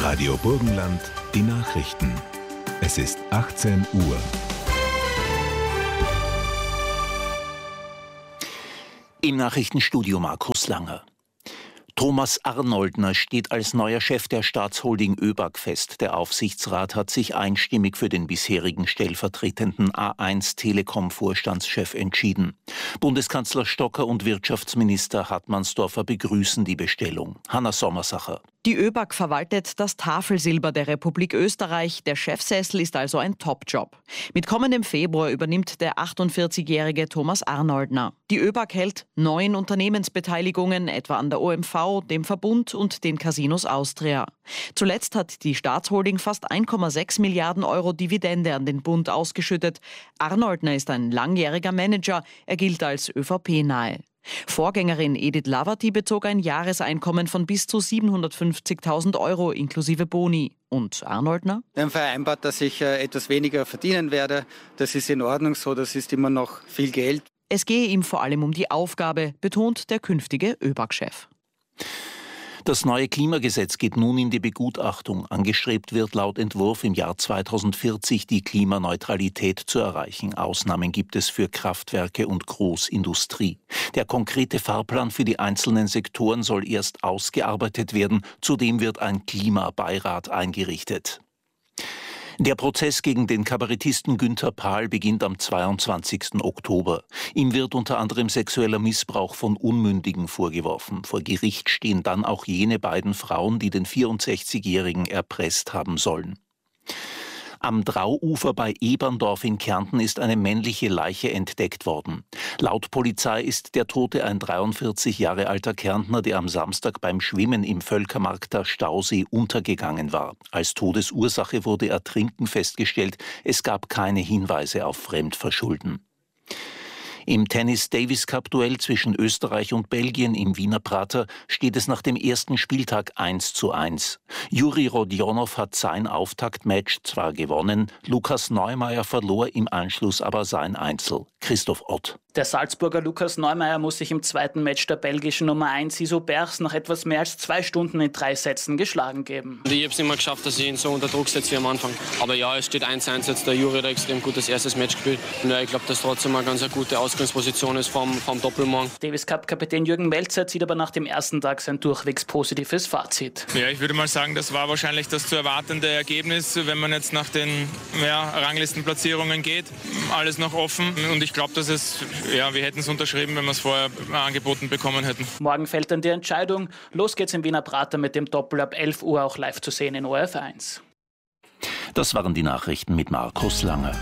Radio Burgenland, die Nachrichten. Es ist 18 Uhr. Im Nachrichtenstudio Markus Langer. Thomas Arnoldner steht als neuer Chef der Staatsholding ÖBAG fest. Der Aufsichtsrat hat sich einstimmig für den bisherigen stellvertretenden A1 Telekom-Vorstandschef entschieden. Bundeskanzler Stocker und Wirtschaftsminister Hartmannsdorfer begrüßen die Bestellung. Hanna Sommersacher. Die ÖBAG verwaltet das Tafelsilber der Republik Österreich. Der Chefsessel ist also ein Top-Job. Mit kommendem Februar übernimmt der 48-jährige Thomas Arnoldner. Die ÖBAG hält 9 Unternehmensbeteiligungen, etwa an der OMV, dem Verbund und den Casinos Austria. Zuletzt hat die Staatsholding fast 1,6 Milliarden Euro Dividende an den Bund ausgeschüttet. Arnoldner ist ein langjähriger Manager. Er gilt als ÖVP-nahe. Vorgängerin Edith Laverty bezog ein Jahreseinkommen von bis zu 750.000 Euro inklusive Boni. Und Arnoldner? Wir haben vereinbart, dass ich etwas weniger verdienen werde. Das ist in Ordnung so, das ist immer noch viel Geld. Es gehe ihm vor allem um die Aufgabe, betont der künftige ÖBAG-Chef. Das neue Klimagesetz geht nun in die Begutachtung. Angestrebt wird laut Entwurf im Jahr 2040 die Klimaneutralität zu erreichen. Ausnahmen gibt es für Kraftwerke und Großindustrie. Der konkrete Fahrplan für die einzelnen Sektoren soll erst ausgearbeitet werden. Zudem wird ein Klimabeirat eingerichtet. Der Prozess gegen den Kabarettisten Günther Pahl beginnt am 22. Oktober. Ihm wird unter anderem sexueller Missbrauch von Unmündigen vorgeworfen. Vor Gericht stehen dann auch jene beiden Frauen, die den 64-Jährigen erpresst haben sollen. Am Drauufer bei Eberndorf in Kärnten ist eine männliche Leiche entdeckt worden. Laut Polizei ist der Tote ein 43 Jahre alter Kärntner, der am Samstag beim Schwimmen im Völkermarkter Stausee untergegangen war. Als Todesursache wurde Ertrinken festgestellt. Es gab keine Hinweise auf Fremdverschulden. Im Tennis-Davis-Cup-Duell zwischen Österreich und Belgien im Wiener Prater steht es nach dem ersten Spieltag 1:1. Juri Rodionov hat sein Auftaktmatch zwar gewonnen, Lukas Neumeier verlor im Anschluss aber sein Einzel. Christoph Ott. Der Salzburger Lukas Neumeier muss sich im zweiten Match der belgischen Nummer 1 Iso Bergs nach etwas mehr als 2 Stunden in 3 Sätzen geschlagen geben. Ich habe es nicht mehr geschafft, dass ich ihn so unter Druck setze wie am Anfang. Aber ja, es steht 1:1 jetzt. Der Juri hat ein extrem gutes erstes Match gespielt. Ja, ich glaube, dass trotzdem eine ganz gute Ausgangsposition ist vom Doppelmorgen. Davis Cup-Kapitän Jürgen Melzer zieht aber nach dem ersten Tag sein durchwegs positives Fazit. Ja, ich würde mal sagen, das war wahrscheinlich das zu erwartende Ergebnis, wenn man jetzt nach den Ranglistenplatzierungen geht. Alles noch offen und ich glaube, dass wir hätten es unterschrieben, wenn wir es vorher angeboten bekommen hätten. Morgen fällt dann die Entscheidung. Los geht's im Wiener Prater mit dem Doppel ab 11 Uhr auch live zu sehen in ORF1. Das waren die Nachrichten mit Markus Langer.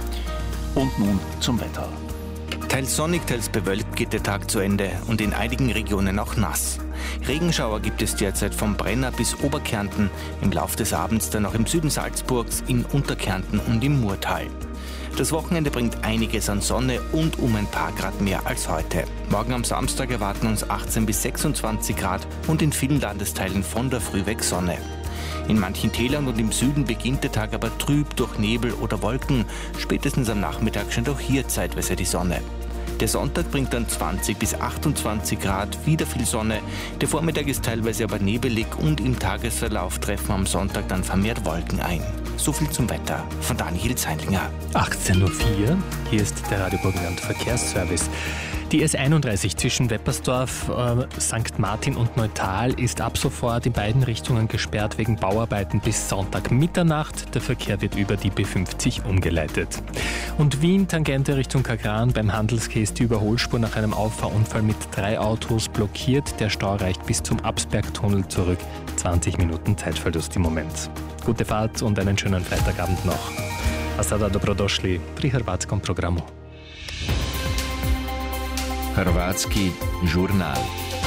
Und nun zum Wetter. Teils sonnig, teils bewölkt geht der Tag zu Ende und in einigen Regionen auch nass. Regenschauer gibt es derzeit vom Brenner bis Oberkärnten, im Lauf des Abends dann auch im Süden Salzburgs, in Unterkärnten und im Murtal. Das Wochenende bringt einiges an Sonne und um ein paar Grad mehr als heute. Morgen am Samstag erwarten uns 18 bis 26 Grad und in vielen Landesteilen von der Früh weg Sonne. In manchen Tälern und im Süden beginnt der Tag aber trüb durch Nebel oder Wolken. Spätestens am Nachmittag scheint auch hier zeitweise die Sonne. Der Sonntag bringt dann 20 bis 28 Grad, wieder viel Sonne. Der Vormittag ist teilweise aber nebelig und im Tagesverlauf treffen am Sonntag dann vermehrt Wolken ein. So viel zum Wetter von Daniel Zeilinger. 18:04 Uhr, hier ist der Radio Burgenland Verkehrsservice. Die S31 zwischen Weppersdorf, St. Martin und Neutal ist ab sofort in beiden Richtungen gesperrt wegen Bauarbeiten bis Sonntag Mitternacht. Der Verkehr wird über die B50 umgeleitet. Und Wien, Tangente Richtung Kagran, beim Handelsquai ist die Überholspur nach einem Auffahrunfall mit 3 Autos blockiert. Der Stau reicht bis zum Absbergtunnel zurück. 20 Minuten Zeitverlust im Moment. Gute Fahrt und einen schönen Freitagabend noch. A sada dobrodošli pri Hrvatskom programu. Hrvatski žurnal.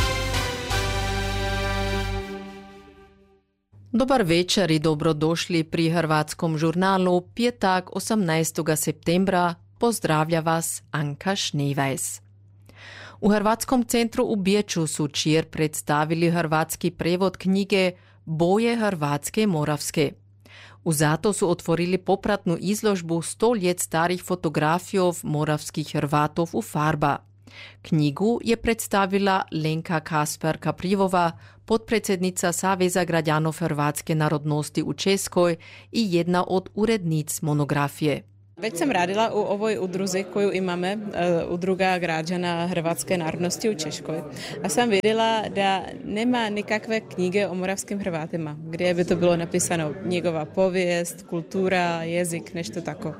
Dobar večer i dobrodošli pri Hrvatskom žurnalu. Petak 18. septembra pozdravlja vas Anka Šnevajs. U Hrvatskom centru u Bječu su čir predstavili hrvatski prevod knjige Boje Hrvatske Moravske. U Zato su otvorili popratnu izložbu 100 let starih fotografijov moravskih Hrvatov u farba. Knjigu je predstavila Lenka Kasper-Kaprivova, podpredsednica Saveza građanov hrvatske narodnosti u Českoj i jedna od urednic monografije. Već sam radila u ovoj udruzi koju imame, udruga građana hrvatske narodnosti u Češkoj. A sam vidjela da nema nikakve knjige o moravskim Hrvatima, gdje bi to bilo napisano njegova povijest, kultura, jezik, nešto tako.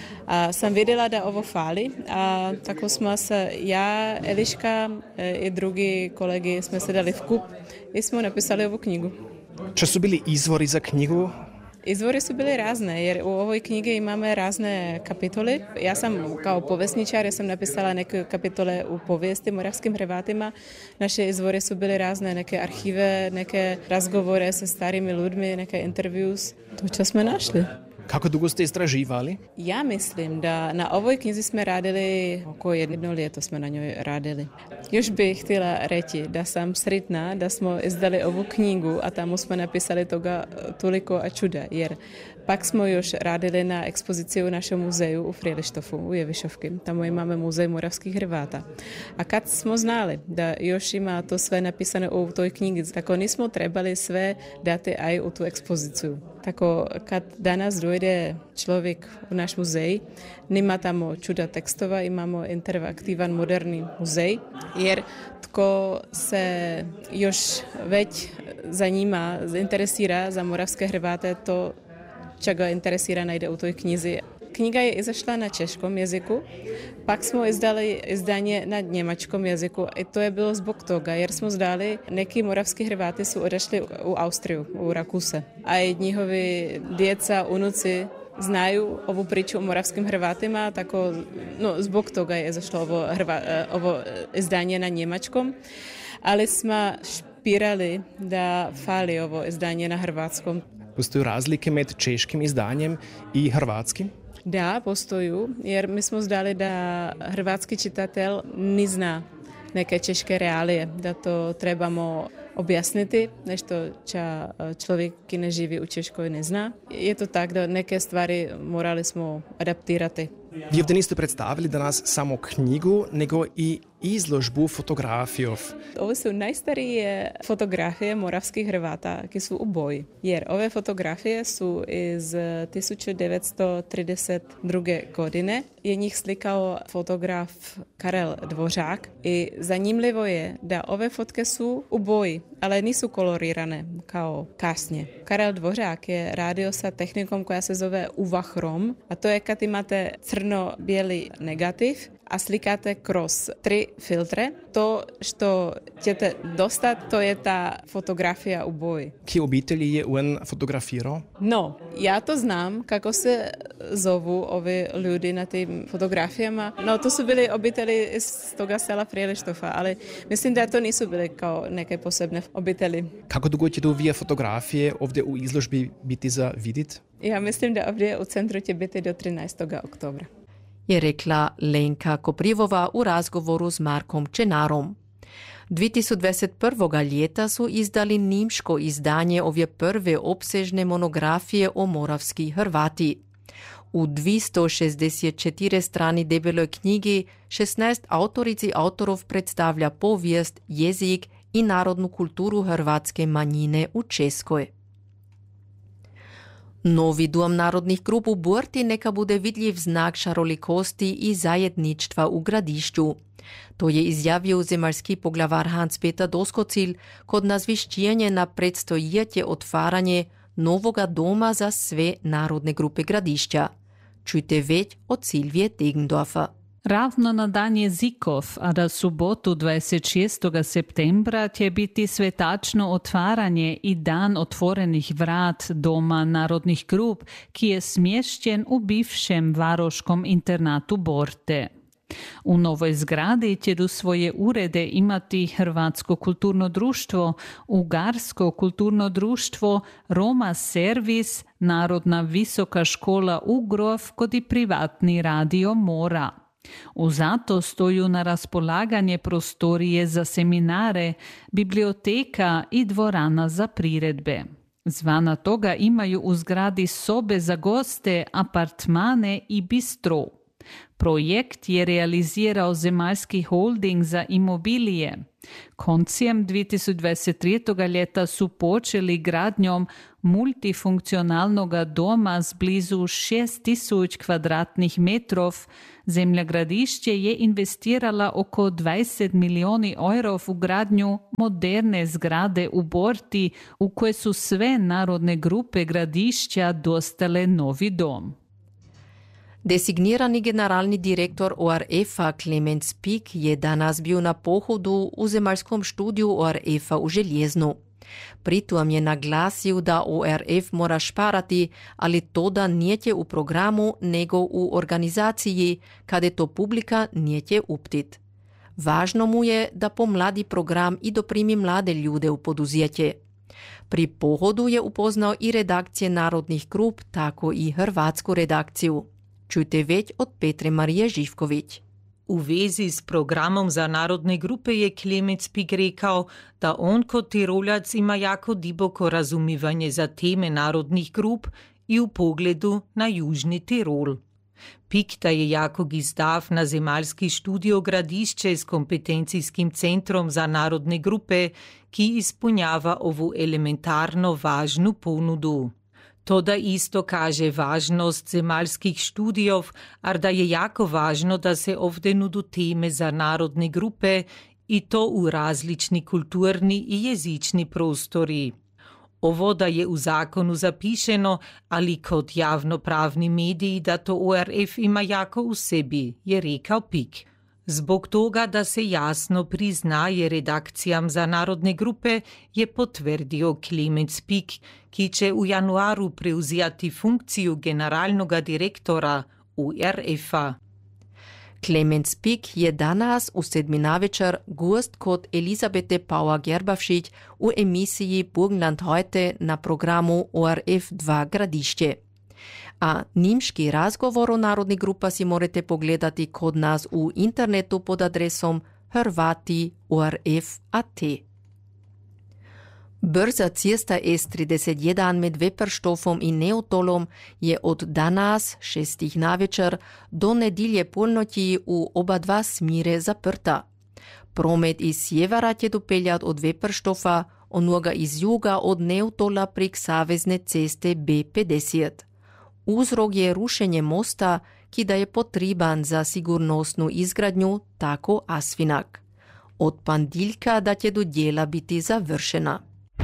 A sam vidjela da ovo fali, a tako smo se ja, Eliška i drugi kolegi smo se dali vkup i smo napisali ovu knjigu. Čo su bili izvori za knjigu? Izvori su bili razne, jer u ovoj knjigi imamo razne kapitole. Ja sam kao povjesničar, ja sam napisala neke kapitole u povijesti moravskim Hrvatima. Naše izvori su bili razne, neke arhive, neke razgovore sa starimi ljudmi, neke intervjus. To čo smo našli. Kako dugo ste istraživali? Ja mislim da na ovoj knjizi smo radili oko 1 ljeto smo na njoj radili. Još bih htjela reći da sam sretna da smo izdali ovu knjigu, a tamo smo napisali toga toliko čuda, jer pak smo još radili na ekspoziciju u našem muzeju u Frelištofu, u Jevišovki. Tamo imamo muzej moravskih Hrvata. A kad smo znali da još ima to sve napisano u toj knjigi, tako nismo trebali sve dati aj u tu ekspoziciju. Tako kad danas dojde človjek u naš muzej, nima tamo čuda tekstova, imamo interaktivan moderni muzej, jer tko se još već za njima zainteresira za moravske Hrvate, to čega interesira najde u toj knjizi. Knjiga je izašla na češkom jeziku, pak smo izdali izdanje na njemačkom jeziku i to je bilo zbog toga, jer smo zdali neki moravski Hrvati su odešli u Austriju, u Rakuse, a i njihovi djeca, unuci znaju ovu priču o moravskim Hrvatima, tako zbog toga je izašlo ovo izdanje na njemačkom, ali smo špirali da fali ovo izdanje na hrvatskom. Postoju razlike med češkim izdanjem i hrvatskim? Da, postoju, jer mi smo zdali da hrvatski čitatelj ne zna neke češke realije, da to trebamo objasniti, nešto čo človek, ki ne živi u Češkoj, ne zna. Je to tak, da neke stvari morali smo adaptirati. Vi ovdje niste predstavili danas samo knjigu, nego i izložbu fotografijov. Ovo su najstarije fotografije moravskih Hrvata, ki su u boji. Jer ove fotografije su iz 1932. godine. Je njih slikao fotograf Karel Dvořák i zanimljivo je da ove fotke su u boji, ale nisu kolorirane kao kasnije. Karel Dvořák je radio sa tehnikom koja se zove UV chrom, a to je kad imate crno-bijeli negativ a slikate kroz 3 filtre. To što ćete dostati, to je ta fotografija u boji. Kje obitelji je on fotografirao? No, ja to znam kako se zovu ovi ljudi na tim fotografijama. No, to su bili obitelji iz toga sela Frelištofa, ali mislim da to nisu bili kao neke posebne obitelji. Kako dugo će ove fotografije ovdje u izložbi biti za vidjeti? Ja mislim da ovdje u centru će biti do 13. oktobra. Je rekla Lenka Koprivova u razgovoru s Markom Čenarom. 2021. ljeta su izdali nimško izdanje ove prve obsežne monografije o moravskih Hrvati. U 264 strani debeloj knjigi 16 autorici autorov predstavlja povijest, jezik i narodnu kulturu hrvatske manjine u Českoj. Novi dom narodnih grup u Burti neka bude vidljiv znak šarolikosti i zajedništva u gradišću. To je izjavio zemaljski poglavar Hans-Peter Doskocil kod nazvišćenje na predstojeće otvaranje novoga doma za sve narodne grupe gradišća. Čujte već od Silvije Degendorfer. Ravno na dan jezikov, a da subotu 26. septembra će biti svetačno otvaranje i dan otvorenih vrat Doma narodnih grup, ki je smješćen u bivšem varoškom internatu Borte. U novoj zgradi će do svoje urede imati Hrvatsko kulturno društvo, Ugarsko kulturno društvo, Roma servis, Narodna visoka škola Ugrov kod i privatni radio Mora. Uzato stoju na raspolaganje prostorije za seminare, biblioteka i dvorana za priredbe. Zvana toga imaju u zgradi sobe za goste, apartmane i bistro. Projekt je realizirao Zemaljski holding za imobilije. Koncem 2023. ljeta su počeli gradnjom multifunkcionalnog doma s blizu 6000 kvadratnih metrov. Zemlja Gradišće je investirala oko 20 milijoni evrov u gradnju moderne zgrade u Borti, u koje su sve narodne grupe Gradišća dostale novi dom. Designirani generalni direktor ORF-a Klemens Pik je danas bio na pohodu u Zemaljskom študiju ORF-a u Željeznu. Pritom je naglasio da ORF mora šparati, ali to da nije u programu nego u organizaciji, kada to publika nije uptit. Važno mu je da pomladi program i doprimi mlade ljude u poduzetje. Pri pohodu je upoznao i redakcije narodnih grup, tako i hrvatsku redakciju. Čujte već od Petre Marije Živković. U vezi s programom za narodne grupe je Klemens Pik rekao da on kot Tirolac ima jako duboko razumivanje za teme narodnih grup i u pogledu na Južni Tirol. Pik da je jako izdav na Zemaljski študio Gradišće s kompetencijskim centrom za narodne grupe, ki ispunjava ovu elementarno važnu ponudu. To da isto kaže važnost zemaljskih študijov, ar da je jako važno da se ovdje nudu teme za narodne grupe i to u različni kulturni i jezični prostori. Ovo da je u zakonu zapišeno, ali kot javnopravni mediji da to ORF ima jako u sebi, je rekao Pik. Zbog toga da se jasno priznaje redakcijam za narodne grupe, je potvrdio Klemens Pik, ki će u januaru preuzijati funkciju generalnog direktora ORF-a. Klemens Pik je danas u 7 navečer gost kod Elizabete Pauer-Gerbavšić u emisiji Burgenland heute na programu ORF 2 Gradišće. A nimški razgovor o narodnih grupa si morate pogledati kod nas u internetu pod adresom hrvati.orf.at. Brza cesta S31 med Weperstofom i Neutolom je od danas 6 navečer do nedilje polnoći u oba dva smire zaprta. Promet iz sjevera će dopeljat od Weperstofa, onoga iz juga od Neutola prek savezne ceste B50. Uzrok je rušenje mosta, ki da je potriban za sigurnosnu izgradnju, tako Asfinak. Od pandiljka da će do djela biti završena.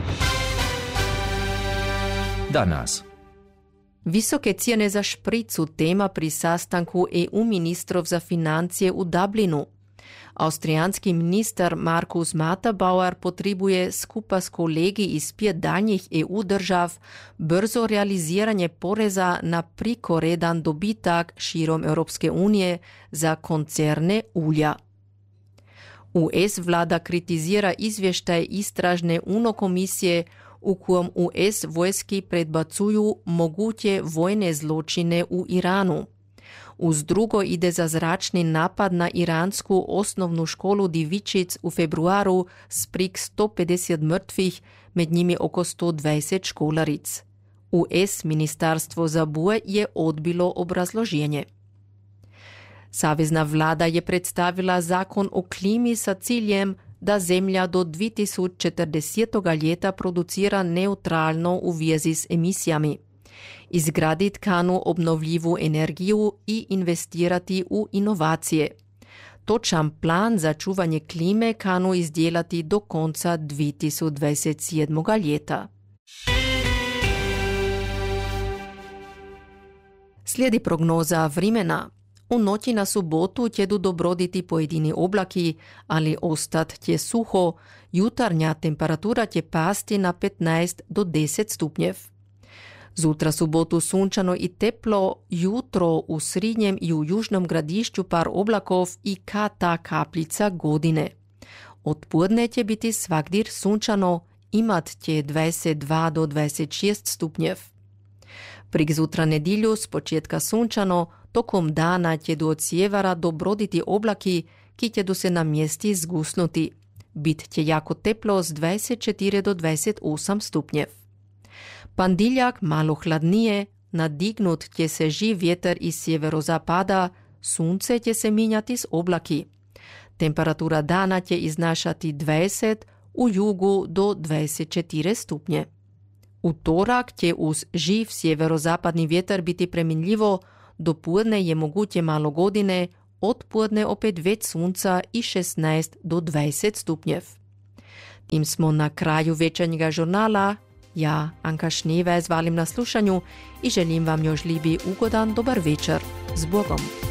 Danas. Visoke cijene za špricu tema pri sastanku EU ministrov za financije u Dublinu. Austrijanski minister Markus Matabauer potrebuje skupa s kolegi iz 5 daljnjih EU držav brzo realiziranje poreza na prikoredan dobitak širom Europske unije za koncerne ulja. US vlada kritizira izvještaj istražne UNO komisije u kojem US vojski predbacuju moguće vojne zločine u Iranu. Uz drugo ide za zračni napad na iransku osnovnu školu Divičic u februaru s prek 150 mrtvih, med njimi oko 120 školaric. US ministarstvo za boje je odbilo obrazloženje. Savezna vlada je predstavila zakon o klimi sa ciljem da zemlja do 2040. ljeta producira neutralno u vezi s emisijami. Izgraditi kanu obnovljivu energiju i investirati u inovacije. Točan plan za čuvanje klime kanu izdelati do konca 2027. ljeta. Slijedi prognoza vremena. U noći na subotu će dobroditi pojedini oblaki, ali ostat će suho. Jutarnja temperatura će pasti na 15 do 10 stupnjev. Zutra subotu sunčano i teplo, jutro u srednjem i u južnom Gradišću par oblakov i kata kapljica godine. Odpodne će biti svagdir sunčano, imat će 22 do 26 stupnjev. Prik zutra nedilju s početka sunčano, tokom dana će do od sjevera dobroditi oblaki, ki će do se na mjesti zgusnuti. Bit će jako teplo s 24 do 28 stupnjev. Pandiljak malo hladnije, nadignut će se živ vjetar iz sjeverozapada, sunce će se minjati s oblaki. Temperatura dana će iznašati 20, u jugu do 24 stupnje. U torak će uz živ sjeverozapadni vjetar biti preminljivo, do podne je moguće malo godine, od podne opet več sunca i 16 do 20 stupnjev. Tim smo na kraju večernjega žurnala. Ja, Anka Šnevajs, valim na slušanju i želim vam još ljubi ugodan dobar večer. S Bogom!